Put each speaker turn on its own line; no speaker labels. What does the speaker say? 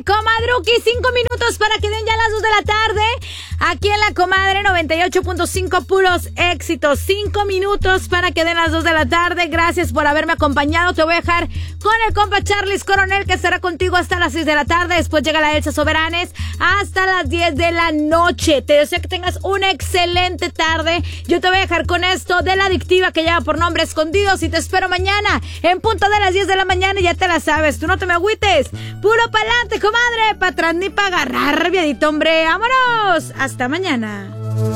comadruki, 5 minutos para que den ya las 2 de la tarde. Aquí en La Comadre 98.5, puros éxitos. 5 minutos para que den las 2 de la tarde. Gracias por haberme acompañado. Te voy a dejar con el compa Charles Coronel, que estará contigo hasta las 6 de la tarde. Después llega la Elsa Soberanes hasta las 10 de la noche. Te deseo que tengas una excelente tarde. Yo te voy a dejar con esto de La Adictiva, que lleva por nombre Escondidos, y te espero mañana en punto de las 10 de la mañana. Y ya te la sabes, tú no te me agüites. Puro pa'lante, comadre, pa' atrás ni pa' agarrar, viadito, hombre. ¡Vámonos! Hasta mañana.